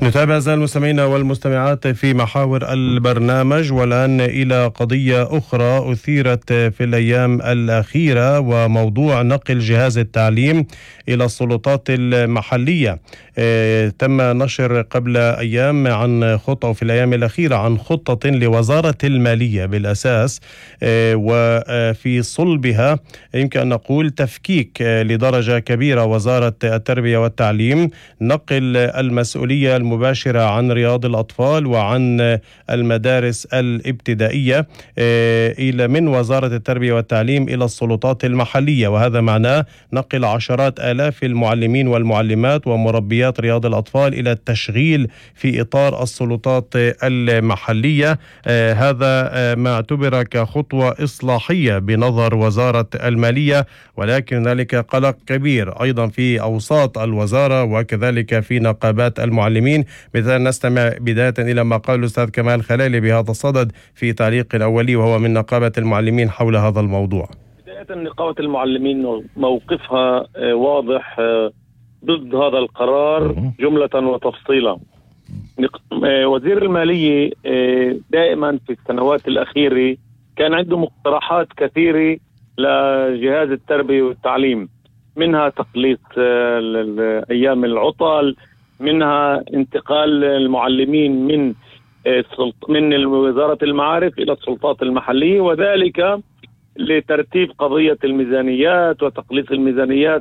نتابع أعزائي المستمعين والمستمعات في محاور البرنامج، والآن إلى قضية أخرى أثيرت في الأيام الأخيرة، وموضوع نقل جهاز التعليم إلى السلطات المحلية. تم نشر قبل أيام عن خطة، في الأيام الأخيرة عن خطة لوزارة المالية بالأساس، وفي صلبها يمكن أن نقول تفكيك لدرجة كبيرة وزارة التربية والتعليم، نقل المسؤولية المباشرة عن رياض الأطفال وعن المدارس الابتدائية من وزارة التربية والتعليم إلى السلطات المحلية، وهذا معناه نقل عشرات آلاف المعلمين والمعلمات ومربيات رياض الأطفال إلى التشغيل في إطار السلطات المحلية. هذا ما اعتبر كخطوة إصلاحية بنظر وزارة المالية، ولكن هنالك قلق كبير أيضا في أوساط الوزارة وكذلك في نقابات المعلمين. بدأنا نستمع بداية إلى ما قال الأستاذ كمال خلالي بهذا الصدد في تعليق أولي وهو من نقابة المعلمين حول هذا الموضوع. بداية نقابة المعلمين موقفها واضح ضد هذا القرار جملة وتفصيلا. وزير المالية دائما في السنوات الأخيرة كان عنده مقترحات كثيرة لجهاز التربية والتعليم، منها تقليص أيام العطل، منها انتقال المعلمين من وزارة المعارف إلى السلطات المحلية، وذلك لترتيب قضية الميزانيات وتقليص الميزانيات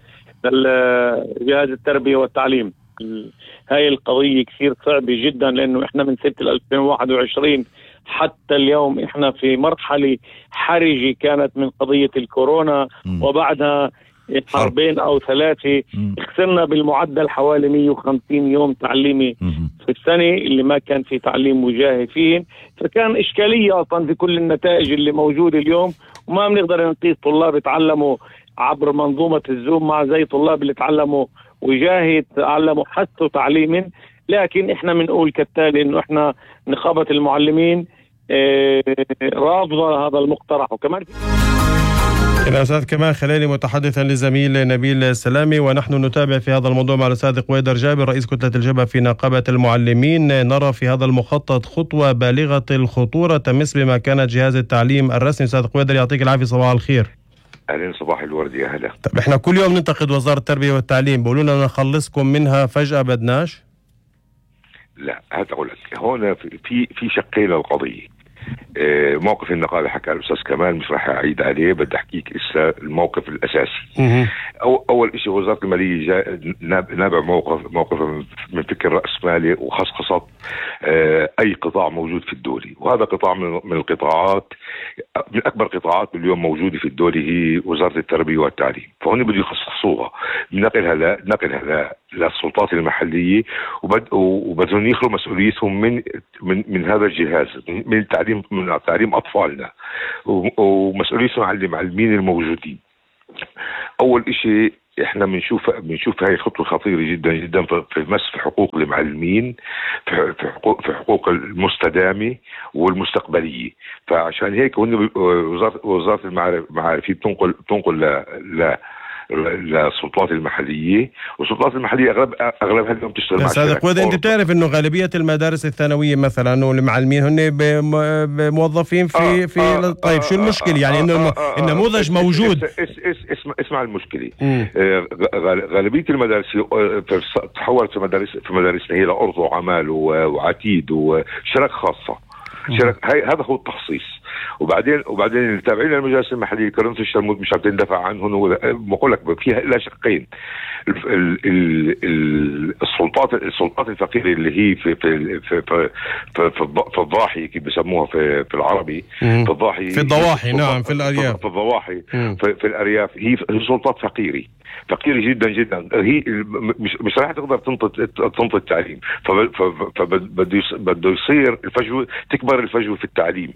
لجهاز التربية والتعليم. هاي القضية كثير صعبة جدا، لأنه إحنا من سنة 2021 حتى اليوم إحنا في مرحلة حرجة كانت من قضية الكورونا، وبعدها حربين أو ثلاثة خسرنا بالمعدل حوالي 150 يوم تعليمي في السنة اللي ما كان في تعليم وجاهي فيه، فكان إشكالية أصلا في كل النتائج اللي موجودة اليوم، وما بنقدر نقيس طلاب يتعلموا عبر منظومة الزوم مع زي طلاب اللي تعلموا وجاهي تعلموا حسوا تعليما. لكن إحنا بنقول كالتالي إنه إحنا نقابة المعلمين رافضة هذا المقترح. وكمان الأستاذ كمال خلالي متحدثا لزميل نبيل سلامي، ونحن نتابع في هذا الموضوع مع الأستاذ قويدر جابر رئيس كتلة الجبهة في نقابة المعلمين. نرى في هذا المخطط خطوة بالغة الخطورة تمس بما كانت جهاز التعليم الرسمي. أستاذ قويدر يعطيك العافية، صباح الخير. أهلا، صباح الورد، يا هلا. طب احنا كل يوم ننتقد وزارة التربية والتعليم، بيقولوا لنا نخلصكم منها، فجأة بدناش. لا، هقول لك هون في شقين للقضية. موقف النقابة حكى الأستاذ كمال، مش راح أعيد عليه، بدي أحكيك إسا الموقف الأساسي. أول شيء وزارة المالية نابع موقف من فكر رأسمالي وخصخصت أي قطاع موجود في الدولة، وهذا قطاع من القطاعات، من أكبر قطاعات اليوم موجودة في الدولة هي وزارة التربية والتعليم. فهون بده يخصصوها نقلها للسلطات المحلية، وبدهم يخلوا مسؤوليتهم من هذا الجهاز، من تعليم أطفالنا، ومسؤوليتهم على المعلمين الموجودين. أول إشي إحنا بنشوف هاي الخطوة خطيرة جدا جدا في مس في حقوق المعلمين، في حقوق المستدامة والمستقبلية. فعشان هيك وزارة المعارف بتنقل للسلطات المحلية، والسلطات المحلية أغلبها اليوم تشتغل مع الشركات. بس أنت بتعرف إنه غالبية المدارس الثانوية مثلا والمعلمين هن موظفين في طيب شو المشكلة؟ يعني إنه النموذج موجود. اسمع المشكلة. غالبية المدارس تحولت في مدارسنا هي لأرض وعمال وعتيد وشركة خاصة. هذا هو التخصيص. وبعدين التابعين للمجالس المحليه كرنت الشرموت مش عم تندفع عنهم. بقول لك فيها الا شقين. السلطات الفقيره اللي هي في الضاحيه كيف بسموها في العربي، في الضواحي. نعم، في الارياف. في الضواحي في الارياف هي سلطات فقيره جدا جدا. هي مش راح تقدر تنطي التعليم. فبده يصير الفجوه، تكبر الفجوه في التعليم.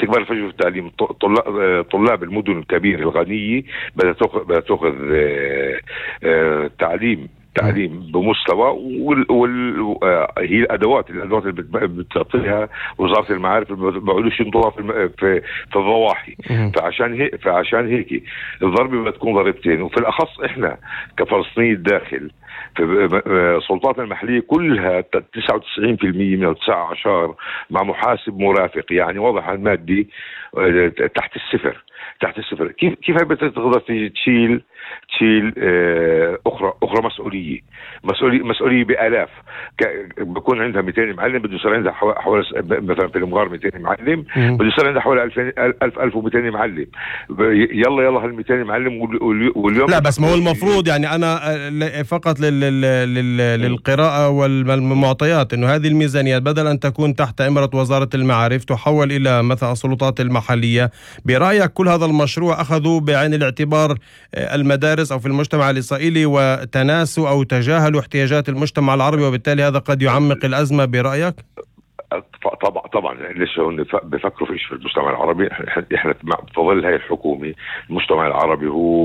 طلاب المدن الكبيرة الغنية بدها تاخذ تعليم بمستوى، هي الادوات اللي بتعطيها وزارة المعارف ما بيقولوش ينطوها في الضواحي. فعشان هيك الضربة بدها تكون ضربتين، وفي الاخص احنا كفلسطيني الداخل السلطات المحلية كلها 99% من 19 مع محاسب مرافق، يعني وضعها المادي تحت الصفر. كيف بتقدر تشيل اخرى مسؤوليه بالاف. بكون عندها 200 معلم، بده يصير عندها حوالي مثلا في المغار 200 معلم، بده يصير عندها حوالي 1200 معلم. يلا هال 200 معلم واليوم لا بس ما هو المفروض، يعني انا فقط للقراءه والمعطيات انه هذه الميزانيه بدل ان تكون تحت امره وزاره المعارف تحول الى مثلا السلطات المحليه. برايك كل هذا المشروع اخذوا بعين الاعتبار المدارس او في المجتمع الاسرائيلي وتناسوا او تجاهلوا احتياجات المجتمع العربي، وبالتالي هذا قد يعمق الازمه برايك؟ طبعا ليش بفكروا في المجتمع العربي. احنا في ظل هاي الحكومه المجتمع العربي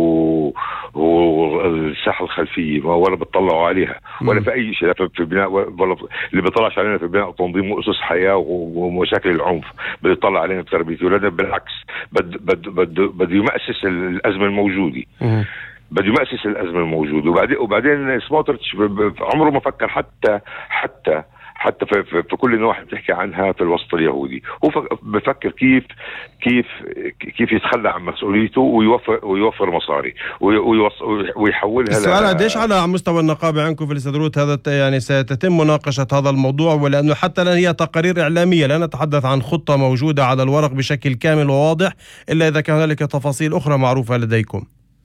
هو الساحه الخلفيه، ولا بتطلعوا عليها ولا في اي شيء، لا في بناء ولا اللي بيطلعش علينا في بناء وتنظيم واسس حياه ومشاكل العنف، بده يطلع علينا بتربيه اولادنا. بالعكس بده يمأسس الازمه الموجوده. بده يمأسس الازمه الموجوده. وبعدين سموتريتش عمره ما فكر حتى في كل النواحي اللي بتحكي عنها في الوسط اليهودي. هو بفكر كيف يتخلى عن مسؤوليته ويوفر مصاري ويحولها. السؤال قديش على مستوى النقابة عندكم في الاستدروت هذا يعني ستتم مناقشة هذا الموضوع؟ ولأنه حتى الآن هي تقارير إعلامية، لا نتحدث عن خطة موجودة على الورق بشكل كامل وواضح إلا إذا كان هنالك تفاصيل أخرى معروفة لديكم.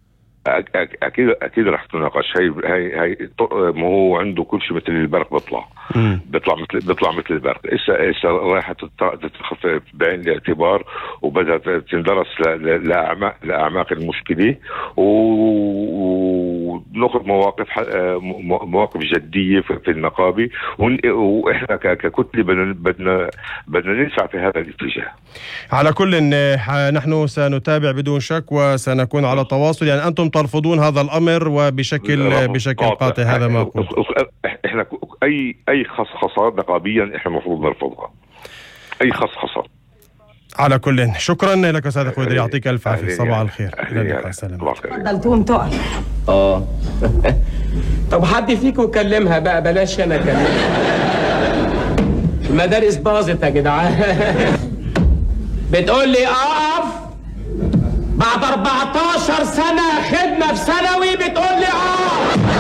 اكيد رح تناقش. هي ما هو عنده كل شيء مثل البرق بيطلع مثل البرق. إسا رايحة تتخفف بعين الاعتبار وبدأت تندرس لأعماق المشكلة، ونأخذ مواقف جدية في النقابة. وإحنا ككتلة بدنا ندفع في هذا الاتجاه. على كل نحن سنتابع بدون شك وسنكون على تواصل. يعني أنتم ترفضون هذا الأمر وبشكل قاطع، هذا ما أقول. إحنا أي خصخصات نقابيا إحنا المفروض نرفضها، أي خصخصات. على كل شكرا لك أستاذ خويدري، يعطيك ألف عافية. صباح الخير. تفضل تقوم تقف. طب حد فيكم كلمها بقى، بلاش أنا أكلمها. المدارس باظت يا جدعان. بتقول لي أقف بعد 14 سنة خدمة في ثانوي، بتقول لي